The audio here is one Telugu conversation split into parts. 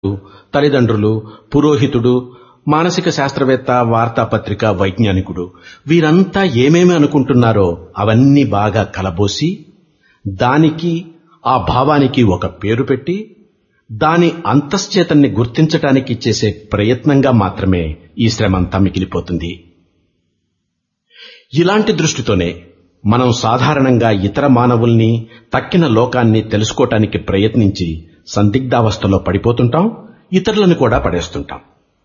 తల్లిదండ్రులు, పురోహితుడు, మానసిక శాస్త్రవేత్త, వార్తాపత్రిక వైజ్ఞానికుడు వీరంతా ఏమేమి అనుకుంటున్నారో అవన్నీ బాగా కలబోసి దానికి ఆ భావానికి ఒక పేరు పెట్టి దాని అంతశ్చేతన్ని గుర్తించటానికి చేసే ప్రయత్నంగా మాత్రమే ఈ శ్రమంతా మిగిలిపోతుంది. ఇలాంటి దృష్టితోనే మనం సాధారణంగా ఇతర మానవుల్ని, తక్కిన లోకాన్ని తెలుసుకోవటానికి ప్రయత్నించి సందిగ్ధావస్థలో పడిపోతుంటాం, ఇతరులను కూడా పడేస్తుంటాం.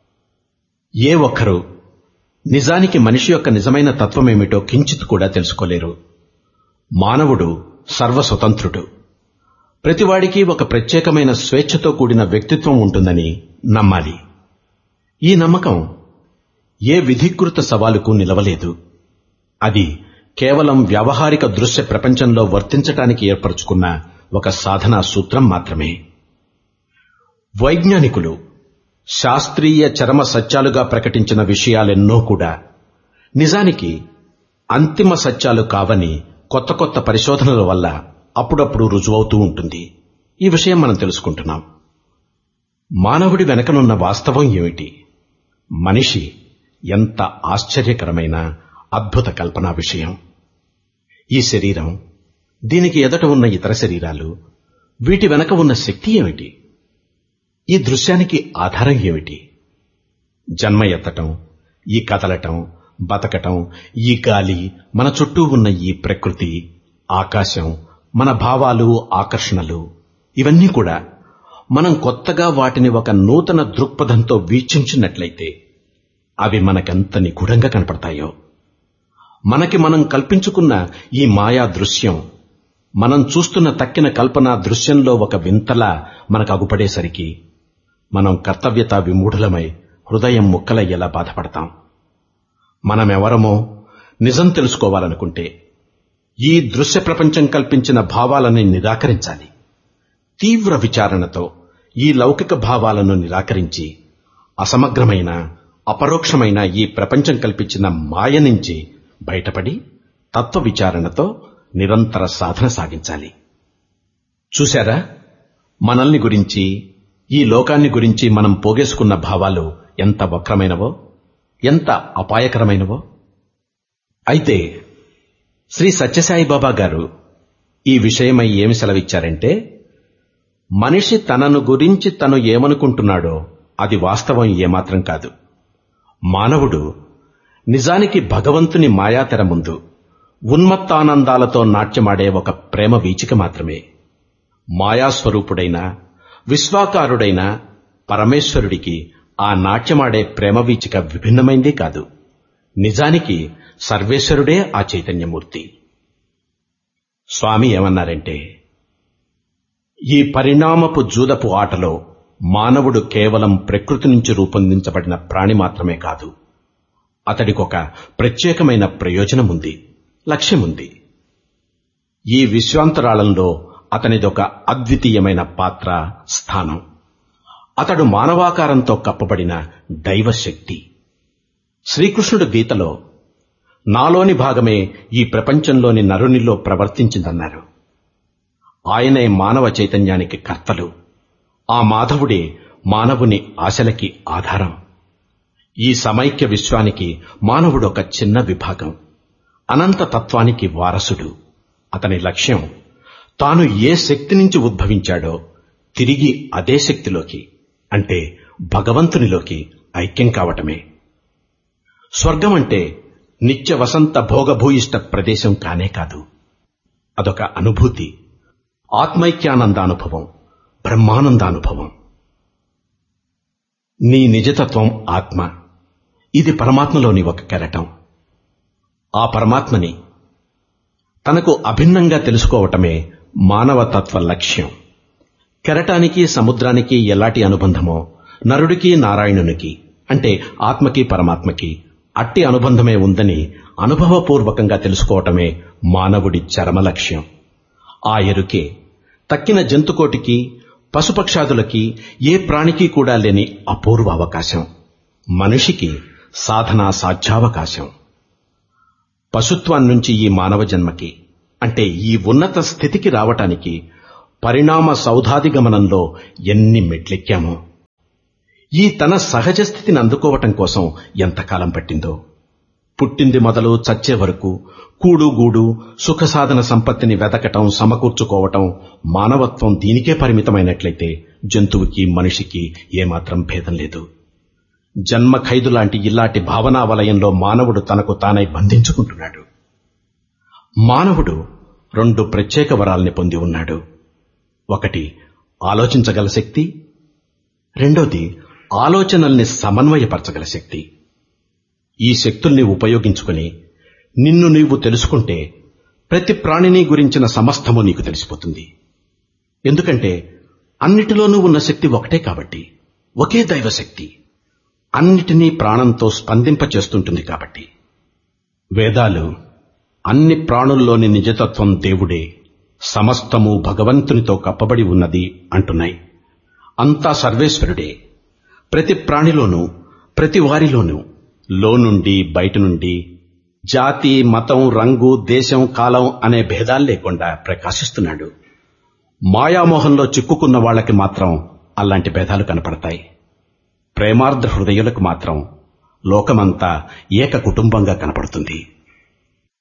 ఏ ఒక్కరూ నిజానికి మనిషి యొక్క నిజమైన తత్వమేమిటో కించిత్ కూడా తెలుసుకోలేరు. మానవుడు సర్వస్వతంత్రుడు. ప్రతివాడికి ఒక ప్రత్యేకమైన స్వేచ్ఛతో కూడిన వ్యక్తిత్వం ఉంటుందని నమ్మాలి. ఈ నమ్మకం ఏ విధికృత సవాలుకు నిలవలేదు. అది కేవలం వ్యావహారిక దృశ్య ప్రపంచంలో వర్తించటానికి ఏర్పరచుకున్న ఒక సాధనా సూత్రం మాత్రమే. వైజ్ఞానికులు శాస్త్రీయ చరమ సత్యాలుగా ప్రకటించిన విషయాలెన్నో కూడా నిజానికి అంతిమ సత్యాలు కావని కొత్త కొత్త పరిశోధనల వల్ల అప్పుడప్పుడు రుజువవుతూ ఉంటుంది. ఈ విషయం మనం తెలుసుకుంటున్నాం. మానవుడి వెనకనున్న వాస్తవం ఏమిటి? మనిషి ఎంత ఆశ్చర్యకరమైన అద్భుత కల్పనా విషయం. ఈ శరీరం, దీనికి ఎదుట ఉన్న ఇతర శరీరాలు, వీటి వెనక ఉన్న శక్తి ఏమిటి? ఈ దృశ్యానికి ఆధారం ఏమిటి? జన్మ ఎత్తటం, ఈ కదలటం, బతకటం, ఈ గాలి, మన చుట్టూ ఉన్న ఈ ప్రకృతి, ఆకాశం, మన భావాలు, ఆకర్షణలు, ఇవన్నీ కూడా మనం కొత్తగా వాటిని ఒక నూతన దృక్పథంతో వీక్షించినట్లయితే అవి మనకెంత నిగూఢంగా కనపడతాయో. మనకి మనం కల్పించుకున్న ఈ మాయా దృశ్యం మనం చూస్తున్న తక్కిన కల్పనా దృశ్యంలో ఒక వింతలా మనకు అగుపడేసరికి మనం కర్తవ్యతా విమూఢులమై హృదయం ముక్కలయ్యేలా బాధపడతాం. మనమెవరమో నిజం తెలుసుకోవాలనుకుంటే ఈ దృశ్య ప్రపంచం కల్పించిన భావాలని నిరాకరించాలి. తీవ్ర విచారణతో ఈ లౌకిక భావాలను నిరాకరించి అసమగ్రమైన, అపరోక్షమైన ఈ ప్రపంచం కల్పించిన మాయ నుంచి బయటపడి తత్వ విచారణతో నిరంతర సాధన సాగించాలి. చూశారా, మనల్ని గురించి, ఈ లోకాన్ని గురించి మనం పోగేసుకున్న భావాలు ఎంత వక్రమైనవో, ఎంత అపాయకరమైనవో. అయితే శ్రీ సత్యసాయిబాబా గారు ఈ విషయమై ఏమి సెలవిచ్చారంటే, మనిషి తనను గురించి తను ఏమనుకుంటున్నాడో అది వాస్తవం ఏమాత్రం కాదు. మానవుడు నిజానికి భగవంతుని మాయాతెర ముందు ఉన్మత్తానందాలతో నాట్యమాడే ఒక ప్రేమ వీచిక మాత్రమే. మాయాస్వరూపుడైన, విశ్వాకారుడైన పరమేశ్వరుడికి ఆ నాట్యమాడే ప్రేమ వీచిక విభిన్నమైందే కాదు. నిజానికి సర్వేశ్వరుడే ఆ చైతన్యమూర్తి. స్వామి ఏమన్నారంటే, ఈ పరిణామపు జూదపు ఆటలో మానవుడు కేవలం ప్రకృతి నుంచి రూపొందించబడిన ప్రాణి మాత్రమే కాదు. అతడికొక ప్రత్యేకమైన ప్రయోజనముంది, లక్ష్యముంది. ఈ విశ్వాంతరాళంలో అతనిదొక అద్వితీయమైన పాత్ర, స్థానం. అతడు మానవాకారంతో కప్పబడిన దైవశక్తి. శ్రీకృష్ణుడు గీతలో నాలోని భాగమే ఈ ప్రపంచంలోని నరునిలో ప్రవర్తించిందన్నారు. ఆయనే మానవ చైతన్యానికి కర్తలు. ఆ మాధవుడే మానవుని ఆశలకి ఆధారం. ఈ సమైక్య విశ్వానికి మానవుడొక చిన్న విభాగం, అనంత తత్వానికి వారసుడు. అతని లక్ష్యం తాను ఏ శక్తి నుంచి ఉద్భవించాడో తిరిగి అదే శక్తిలోకి, అంటే భగవంతునిలోకి ఐక్యం కావటమే. స్వర్గం అంటే నిత్య వసంత భోగభూయిష్ట ప్రదేశం కానే కాదు. అదొక అనుభూతి, ఆత్మైక్యానందానుభవం, బ్రహ్మానందానుభవం. నీ నిజతత్వం ఆత్మ. ఇది పరమాత్మలోని ఒక కెరటం. ఆ పరమాత్మని తనకు అభిన్నంగా తెలుసుకోవటమే మానవతత్వ లక్ష్యం. కెరటానికి సముద్రానికి ఎలాంటి అనుబంధమో నరుడికి నారాయణునికి, అంటే ఆత్మకి పరమాత్మకి అట్టి అనుబంధమే ఉందని అనుభవపూర్వకంగా తెలుసుకోవటమే మానవుడి చరమ లక్ష్యం. ఆ ఎరుకే తక్కిన జంతుకోటికి, పశుపక్షాదులకి, ఏ ప్రాణికి కూడా లేని అపూర్వ అవకాశం. మనిషికి సాధనా సాధ్యావకాశం. పశుత్వాన్నించి ఈ మానవ జన్మకి, అంటే ఈ ఉన్నత స్థితికి రావటానికి పరిణామ సౌధాదిగమనంలో ఎన్ని మెట్లెక్కామో. ఈ తన సహజ స్థితిని అందుకోవటం కోసం ఎంతకాలం పట్టిందో. పుట్టింది మొదలు చచ్చే వరకు కూడుగూడు సుఖసాధన సంపత్తిని వెతకటం, సమకూర్చుకోవటం, మానవత్వం దీనికే పరిమితమైనట్లయితే జంతువుకి మనిషికి ఏమాత్రం భేదం లేదు. జన్మ ఖైదు లాంటి ఇలాంటి భావనా వలయంలో మానవుడు తనకు తానై బంధించుకుంటున్నాడు. మానవుడు 2 ప్రత్యేక వరాల్ని పొంది ఉన్నాడు. ఒకటి ఆలోచించగల శక్తి, రెండోది ఆలోచనల్ని సమన్వయపరచగల శక్తి. ఈ శక్తుల్ని ఉపయోగించుకుని నిన్ను నీవు తెలుసుకుంటే ప్రతి ప్రాణిని గురించిన సమస్తము నీకు తెలిసిపోతుంది. ఎందుకంటే అన్నిటిలోనూ ఉన్న శక్తి ఒకటే కాబట్టి, ఒకే దైవశక్తి అన్నిటినీ ప్రాణంతో స్పందింపచేస్తుంటుంది కాబట్టి. వేదాలు అన్ని ప్రాణుల్లోని నిజతత్వం దేవుడే, సమస్తము భగవంతునితో కప్పబడి ఉన్నది అంటున్నాయి. అంతా సర్వేశ్వరుడే. ప్రతి ప్రాణిలోనూ, ప్రతి వారిలోనూ లోనుండి బయట నుండి జాతి, మతం, రంగు, దేశం, కాలం అనే భేదాలు లేకుండా ప్రకాశిస్తున్నాడు. మాయామోహంలో చిక్కుకున్న వాళ్లకి మాత్రం అలాంటి భేదాలు కనపడతాయి. ప్రేమార్ద్ర హృదయులకు మాత్రం లోకమంతా ఏక కుటుంబంగా కనపడుతుంది.